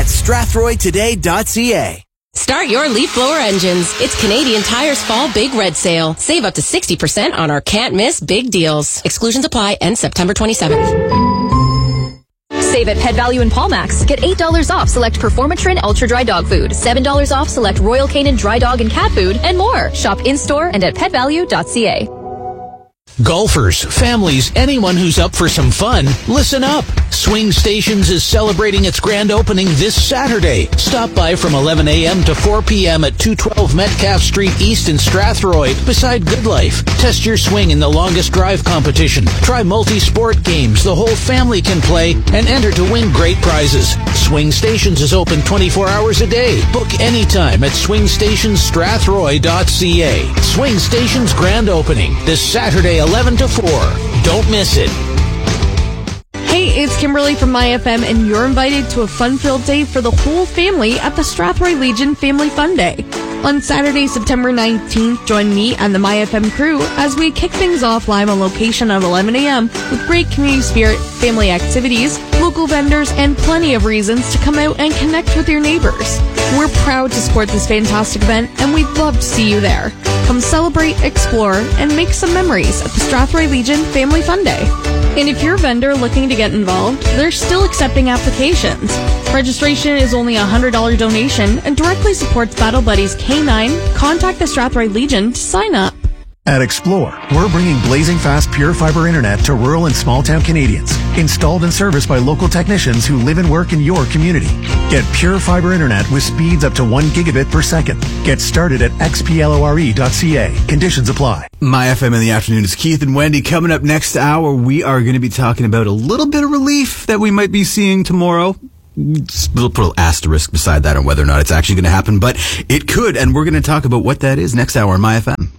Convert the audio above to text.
strathroytoday.ca. Start your leaf blower engines. It's Canadian Tire's Fall Big Red Sale. Save up to 60% on our can't-miss big deals. Exclusions apply. End September 27th. Save at Pet Value and Paulmax. Get $8 off select Performatrin Ultra Dry Dog Food, $7 off select Royal Canin Dry Dog and Cat Food, and more. Shop in-store and at petvalue.ca. Golfers, families, anyone who's up for some fun, listen up. Swing Stations is celebrating its grand opening this Saturday. Stop by from 11 a.m. to 4 p.m. at 212 Metcalfe Street East in Strathroy, beside Good Life. Test your swing in the longest drive competition. Try multi-sport games the whole family can play and enter to win great prizes. Swing Stations is open 24 hours a day. Book anytime at swingstationsstrathroy.ca. Swing Stations grand opening this Saturday 11 to 4. Don't miss it. Hey, it's Kimberly from MyFM, and you're invited to a fun-filled day for the whole family at the Strathroy Legion Family Fun Day. On Saturday, September 19th, join me and the MyFM crew as we kick things off live on location at 11 a.m. with great community spirit, family activities, local vendors, and plenty of reasons to come out and connect with your neighbors. We're proud to support this fantastic event, and we'd love to see you there. Come celebrate, explore, and make some memories at the Strathroy Legion Family Fun Day. And if you're a vendor looking to get involved, they're still accepting applications. Registration is only a $100 donation and directly supports Battle Buddies K9. Contact the Strathroy Legion to sign up. At Explore, we're bringing blazing fast pure fiber internet to rural and small town Canadians. Installed and serviced by local technicians who live and work in your community. Get pure fiber internet with speeds up to 1 gigabit per second. Get started at xplore.ca. Conditions apply. My FM in the afternoon is Keith and Wendy. Coming up next hour, we are going to be talking about a little bit of relief that we might be seeing tomorrow. We'll put an asterisk beside that on whether or not it's actually going to happen, but it could, and we're going to talk about what that is next hour on My FM.